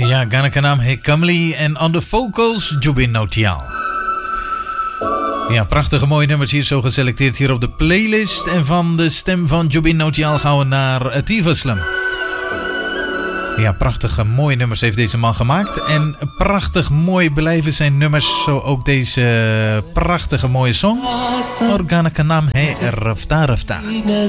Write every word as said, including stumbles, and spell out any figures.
Ja, गाना का नाम है Kamli en on the vocals Jubin Nautiyal. Ja, prachtige mooie nummers hier zo geselecteerd hier op de playlist. En van de stem van Jubin Nautiyal gaan we naar Atief Aslam. Ja, prachtige mooie nummers heeft deze man gemaakt. En prachtig mooi blijven zijn nummers. Zo ook deze prachtige mooie song. Organa ka naam hai Rafta Rafta.